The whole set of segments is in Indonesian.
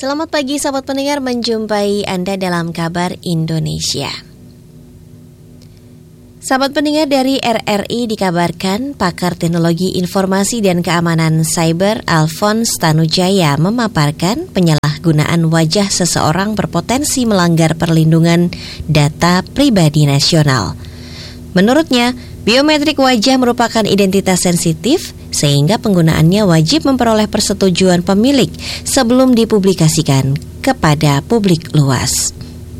Selamat pagi sahabat pendengar, menjumpai Anda dalam Kabar Indonesia. Sahabat pendengar, dari RRI dikabarkan pakar teknologi informasi dan keamanan cyber Alphonse Tanujaya memaparkan penyalahgunaan wajah seseorang berpotensi melanggar perlindungan data pribadi nasional. Menurutnya, biometrik wajah merupakan identitas sensitif sehingga penggunaannya wajib memperoleh persetujuan pemilik sebelum dipublikasikan kepada publik luas.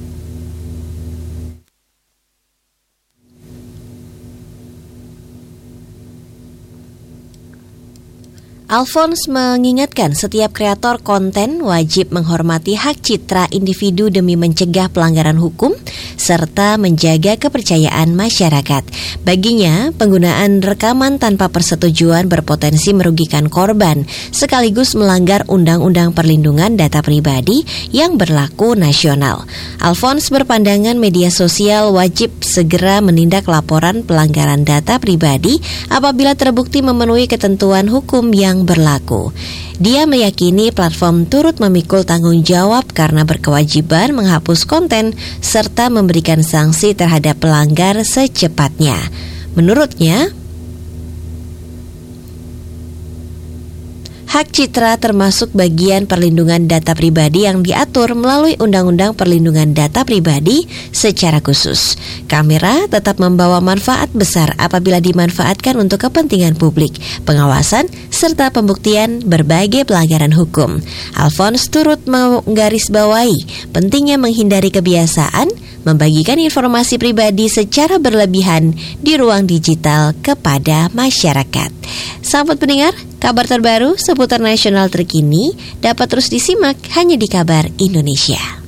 Alphonse mengingatkan setiap kreator konten wajib menghormati hak citra individu demi mencegah pelanggaran hukum serta menjaga kepercayaan masyarakat. Baginya, penggunaan rekaman tanpa persetujuan berpotensi merugikan korban sekaligus melanggar Undang-Undang Perlindungan Data Pribadi yang berlaku nasional. Alphonse berpandangan media sosial wajib segera menindak laporan pelanggaran data pribadi apabila terbukti memenuhi ketentuan hukum yang berlaku. Dia meyakini platform turut memikul tanggung jawab karena berkewajiban menghapus konten serta memberikan sanksi terhadap pelanggar secepatnya. Menurutnya, hak citra termasuk bagian perlindungan data pribadi yang diatur melalui Undang-Undang Perlindungan Data Pribadi secara khusus. Kamera tetap membawa manfaat besar apabila dimanfaatkan untuk kepentingan publik, pengawasan, serta pembuktian berbagai pelanggaran hukum. Alphonse turut menggarisbawahi pentingnya menghindari kebiasaan membagikan informasi pribadi secara berlebihan di ruang digital kepada masyarakat. Sahabat pendengar, kabar terbaru seputar nasional terkini dapat terus disimak hanya di Kabar Indonesia.